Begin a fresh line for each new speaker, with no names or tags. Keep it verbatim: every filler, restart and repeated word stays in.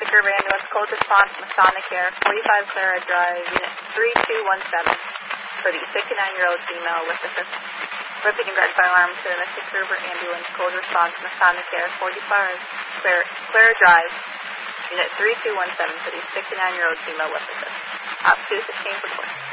Mystic River Ambulance, code response, Masonic Air, forty-five Clara Drive, Unit three two one seven, for the sixty-nine-year-old female with assist. Repeating direct fire alarm to the Mystic River Ambulance, code response, Masonic Air, forty-five Clara, Clara Drive, Unit three two one seven, for the sixty-nine-year-old female with assist. Op two sixteen for court.